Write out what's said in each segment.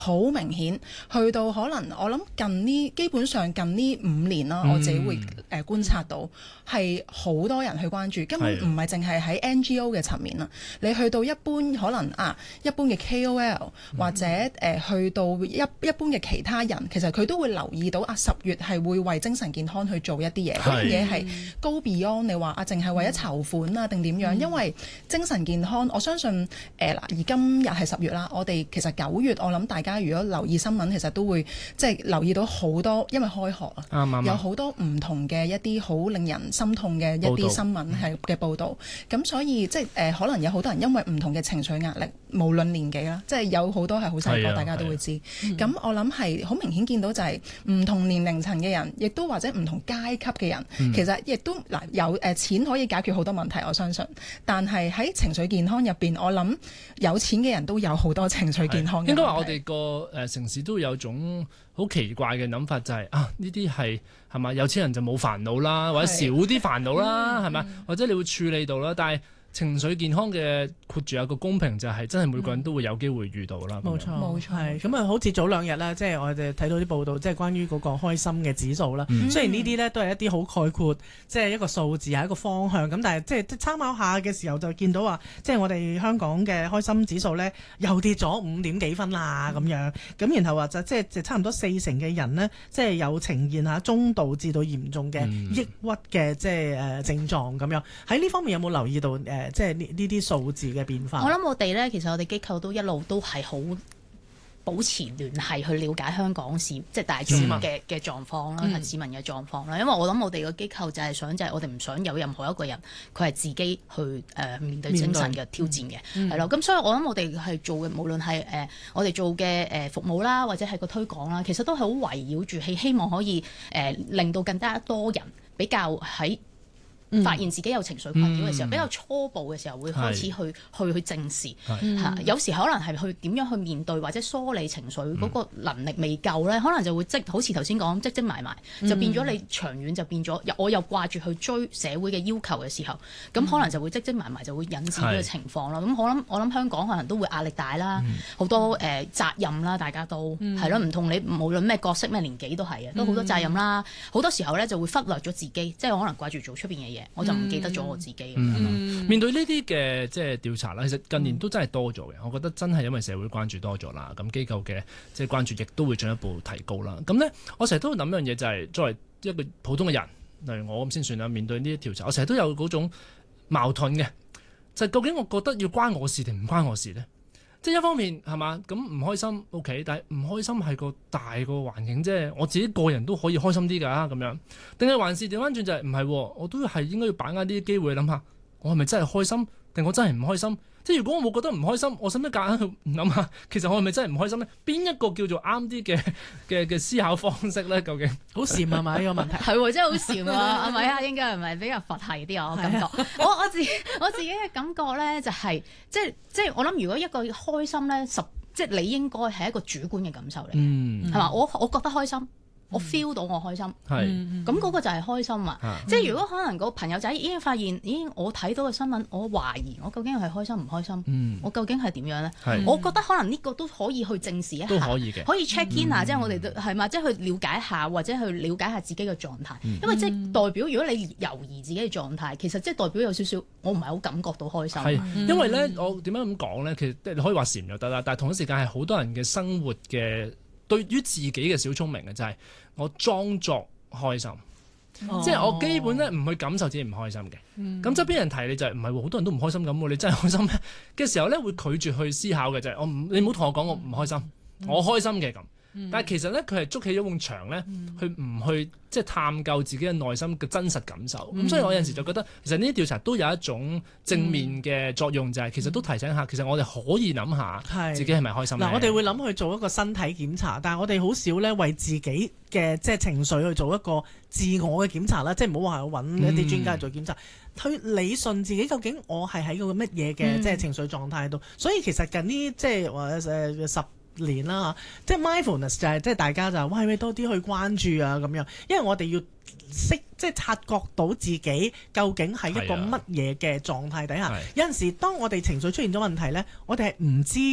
好明顯，去到可能我諗基本上近呢5年啦，我自己會觀察到係好多人去關注，根本唔係淨係喺 NGO 嘅層面啦。你去到一般可能一般嘅 KOL 或者去到一般嘅其他人，其實佢都會留意到10月係會為精神健康去做一啲嘢，嗰樣嘢係高 beyond 你話淨係為咗籌款啊定點樣？因為精神健康，我相信而今日係10月啦，我哋其實9月我諗大家如果留意新聞，其實都會即係留意到好多，因為開學啊，有好多唔同嘅一啲好令人心痛嘅一啲新聞係嘅報導，咁所以即係可能有好多人因為唔同嘅情緒壓力，無論年紀啦，即係有好多係好細個，大家都會知。咁我諗係好明顯見到就係唔同年齡層嘅人，亦都或者唔同階級嘅人，其實亦都有錢可以解決好多問題，我相信。但係喺情緒健康入邊，我諗有錢嘅人都有好多情緒健康嘅問題。 應該話我哋個城市都有種好奇怪嘅諗法，就係呢啲係咪有錢人就冇煩惱啦，或者少啲煩惱啦，係咪？或者你會處理到啦，但係情緒健康嘅括住有個公平就係真係每個人都會有機會遇到啦。 冇錯，冇錯。係咁啊，好似早2日啦，即係我哋睇到啲報道，即係關於嗰個開心嘅指數啦。雖然呢啲咧都係一啲好概括，即係一個數字係一個方向咁，但係即係參考下嘅時候就見到話，即係我哋香港嘅開心指數咧又跌咗5點幾分啦咁樣。咁然後話就即係差唔多40%嘅人呢，即係有呈現下中度至到嚴重嘅抑鬱嘅即係症狀咁樣。喺呢方面有冇留意到即係呢啲數字嘅變化？ 我諗我哋咧，其實我哋機構都一路都係好保持聯繫去了解香港即係大眾嘅狀況啦，市民嘅狀況啦。因為我諗我哋個機構就係我哋唔想有任何一個人佢係自己去面對精神嘅挑戰嘅，係咯。咁所以我諗我哋係做嘅，無論係我哋做嘅服務啦，或者係個推廣啦，其實都係好圍繞住係希望可以令到更加多人比較喺發現自己有情緒困擾嘅時候，比較初步嘅時候會開始去正視嚇。有時可能係去點樣去面對或者梳理情緒嗰個能力未夠咧，可能就會好似頭先講積埋，就變咗你長遠就變咗，我又掛住去追社會嘅要求嘅時候，咁可能就會積埋就會引致呢個情況啦。咁我諗香港可能都會壓力大啦，好多責任啦，大家都係咯，唔同你無論咩角色咩年紀都係嘅，都好多責任啦。好多時候咧就會忽略咗自己，即係可能掛住做出邊嘅嘢。我就唔記得咗我自己。 面對呢啲嘅即係調查啦，其實近年都真係多咗嘅。我覺得真係因為社會關注多咗啦，咁機構嘅即係關注亦都會進一步提高啦。咁咧，我成日都會諗一樣嘢，就係作為一個普通嘅人，例如我咁先算啦。面對呢啲調查，我成日都有嗰種矛盾嘅，就係究竟我覺得要關我事定唔關我事咧？即係一方面係嘛，咁唔開心 OK， 但係唔開心係個大個環境啫，我自己個人都可以開心啲㗎咁樣，定係還是調翻轉就係唔係？我都係應該要把握呢啲機會諗下，我係咪真係開心，定我真係唔開心？即係如果我冇覺得唔開心，我使唔使夾硬去諗下，其實我係咪真係唔開心咧？邊一個叫做啱啲嘅思考方式咧？究竟好禪係咪呢個問題？ 係喎，真係好禪啊！係咪啊？應該係咪比較佛系啲啊？我感覺，我自己嘅感覺咧就係即係我諗，如果一個開心咧，即係你應該係一個主觀嘅感受嚟嘅，係嘛？我覺得開心。我 feel 到我開心，咁嗰個就係開心啊！即係如果可能個朋友仔已經發現，我睇到嘅新聞，我懷疑我究竟係開心唔開心，我究竟係點樣咧？我覺得可能呢個都可以去正視一下， 都可以嘅， 可以 check in 啊！即係我哋係嘛，即係去了解下或者去了解下自己嘅狀態，因為即係代表如果你猶豫自己嘅狀態，其實即係代表有少少我唔係好感覺到開心。 係因為咧，我點樣咁講咧？其實你可以話禪就得啦，但係同一時間係好多人嘅生活嘅對於自己嘅小聰明嘅就係。我裝作開心，即係我基本咧唔去感受自己唔開心嘅。咁側邊人提你就係唔係喎？好多人都唔開心咁喎，你真係開心咩？嘅時候咧會拒絕去思考嘅就係你唔好同我講我唔開心，我開心嘅咁。但係其實咧佢係築起咗埲牆咧，去唔去即係探究自己嘅內心嘅真實感受。咁所以我有陣時就覺得，其實呢啲調查都有一種正面嘅作用，就係其實都提醒下，其實我哋可以諗下自己係咪開心。 嗱，我哋會諗去做一個身體檢查，但係我哋好少咧為自己嘅即係情緒去做一個自我嘅檢查啦，即係唔好話去揾一啲專家去做檢查，去理順自己究竟我係喺個乜嘢嘅即係情緒狀態度。所以其實近呢即係話10年啦，即係 mindfulness 就係即係大家就喂多啲去關注啊咁樣，因為我哋要即係察覺到自己究竟係一個乜嘢嘅狀態底下。有陣時當我哋情緒出現咗問題呢，我哋係唔知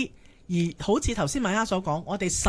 而好似頭先米哈所講，我哋